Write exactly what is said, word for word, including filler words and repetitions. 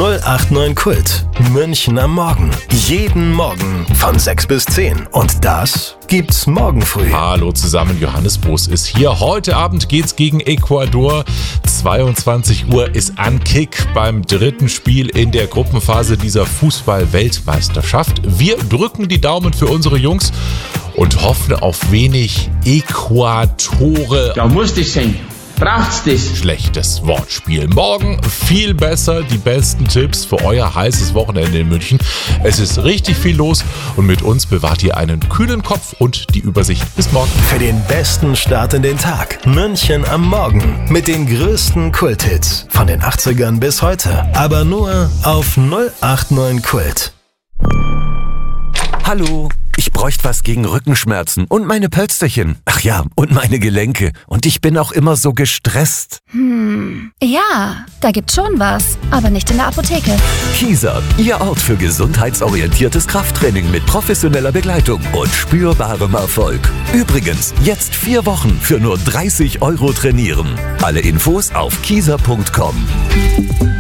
null acht neun Kult. München am Morgen. Jeden Morgen von sechs bis zehn. Und das gibt's morgen früh. Hallo zusammen, Johannes Boos ist hier. Heute Abend geht's gegen Ecuador. zweiundzwanzig Uhr ist Ankick beim dritten Spiel in der Gruppenphase dieser Fußball-Weltmeisterschaft. Wir drücken die Daumen für unsere Jungs und hoffen auf wenig Äquatore. Ja, muss das sein. Braucht's das? Schlechtes Wortspiel. Morgen viel besser, die besten Tipps für euer heißes Wochenende in München. Es ist richtig viel los und mit uns bewahrt ihr einen kühlen Kopf und die Übersicht. Bis morgen. Für den besten Start in den Tag. München am Morgen. Mit den größten Kulthits. Von den achtzigern bis heute. Aber nur auf null acht neun Kult. Hallo, ich bräuchte was gegen Rückenschmerzen und meine Pölsterchen. Ach ja, und meine Gelenke. Und ich bin auch immer so gestresst. Hm, ja, da gibt's schon was, aber nicht in der Apotheke. Kieser, Ihr Ort für gesundheitsorientiertes Krafttraining mit professioneller Begleitung und spürbarem Erfolg. Übrigens, jetzt vier Wochen für nur dreißig Euro trainieren. Alle Infos auf kieser punkt com.